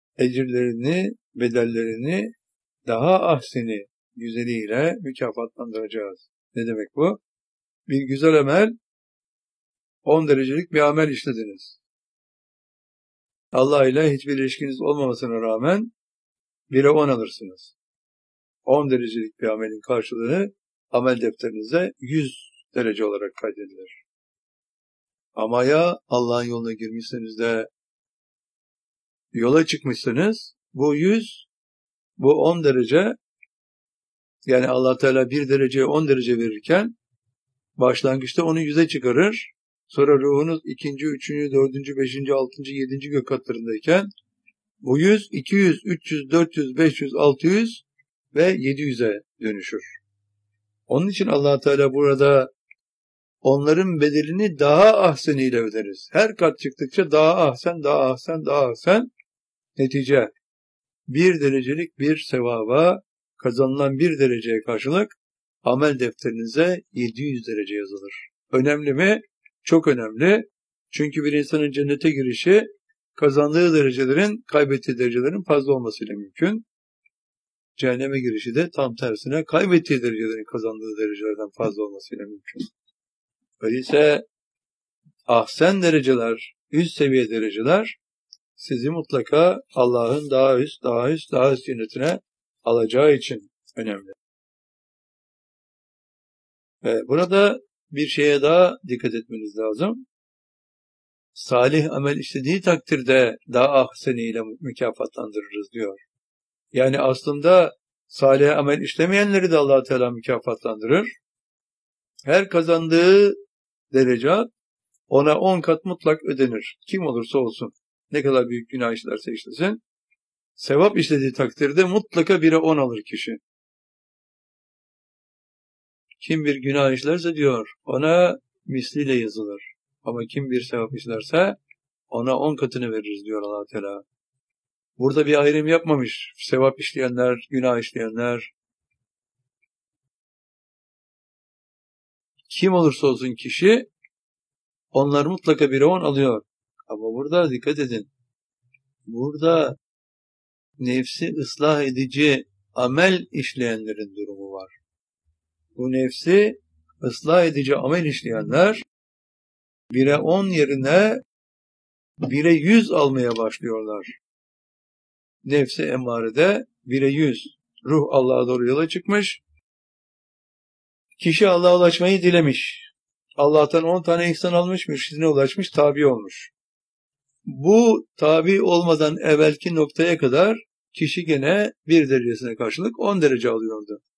ecirlerini, bedellerini daha ahseni, güzeliyle mükafatlandıracağız. Ne demek bu? Bir güzel amel, 10 derecelik bir amel işlediniz. Allah ile hiçbir ilişkiniz olmamasına rağmen 1'e 10 alırsınız. 10 derecelik bir amelin karşılığını amel defterinize 100 derece olarak kaydedilir. Ama ya Allah'ın yoluna girmişseniz de yola çıkmışsınız, bu 100, bu 10 derece, yani Allah Teala 1 dereceye 10 derece verirken başlangıçta onu 100'e çıkarır. Sonra ruhunuz 2., 3., 4., 5., 6., 7. gök katlarındayken bu 100, 200, 300, 400, 500, 600 ve 700'e dönüşür. Onun için Allah Teala burada onların bedelini daha ahseniyle öderiz. Her kat çıktıkça daha ahsen, daha ahsen, daha ahsen. Netice 1 derecelik bir sevaba, kazanılan 1 dereceye karşılık amel defterinize 700 derece yazılır. Önemli mi? Çok önemli. Çünkü bir insanın cennete girişi kazandığı derecelerin, kaybettiği derecelerin fazla olmasıyla mümkün. Cehenneme girişi de tam tersine kaybettiği derecelerin kazandığı derecelerden fazla olmasıyla mümkün. Öyleyse ahsen dereceler, üst seviye dereceler sizi mutlaka Allah'ın daha üst, daha üst, daha üst cennetine alacağı için önemli. Ve burada bir şeye daha dikkat etmeniz lazım. Salih amel işlediği takdirde daha ahseniyle mükafatlandırırız diyor. Yani aslında salih amel işlemeyenleri de Allah Teala mükafatlandırır. Her kazandığı derece ona 10 kat mutlak ödenir. Kim olursa olsun. Ne kadar büyük günah işlerse işlesin. Sevap işlediği takdirde mutlaka 1'e 10 alır kişi. Kim bir günah işlerse diyor ona misliyle yazılır. Ama kim bir sevap işlerse ona 10 katını veririz diyor Allah Teala. Burada bir ayrım yapmamış. Sevap işleyenler, günah işleyenler. Kim olursa olsun kişi onlar mutlaka 1'e 10 alıyor. Ama burada dikkat edin. Burada nefsi ıslah edici amel işleyenlerin durumu var. Bu nefsi ıslah edici amel işleyenler 1'e 10 yerine 1'e 100 almaya başlıyorlar. Nefsi emmarede 1'e 100. Ruh Allah'a doğru yola çıkmış. Kişi Allah'a ulaşmayı dilemiş. Allah'tan 10 tane ihsan almış, mürşidine ulaşmış, tabi olmuş. Bu tabi olmadan evvelki noktaya kadar kişi gene 1 derecesine karşılık 10 derece alıyordu.